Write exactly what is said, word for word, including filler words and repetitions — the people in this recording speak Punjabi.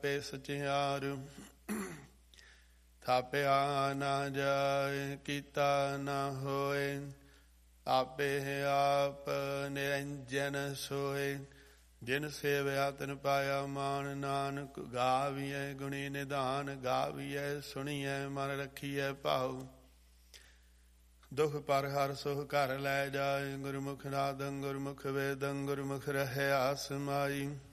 ਆਪੇ ਸਚਿਆਰ। ਥਾਪਿਆ ਨਾ ਜਾਏ ਕੀਤਾ ਨਾ ਹੋਏ, ਆਪੇ ਆਪ ਨਿਰੰਜਨ ਸੋਏ। ਜਿਨ ਸੇਵਿਆ ਤਿਨ ਪਾਇਆ ਮਾਨ, ਨਾਨਕ ਗਾਵੀਐ ਗੁਣੀ ਨਿਧਾਨ। ਗਾਵੀਐ ਸੁਣੀਐ ਮਨ ਰੱਖੀਐ ਭਾਉ, ਦੁਖ ਪਰ ਹਰ ਸੁਖ ਘਰ ਲੈ ਜਾਏ। ਗੁਰਮੁਖ ਨਾਦੰ ਗੁਰਮੁਖ ਵੇਦੰ, ਗੁਰਮੁਖ ਰਹਿਆ ਸਮਾਈ।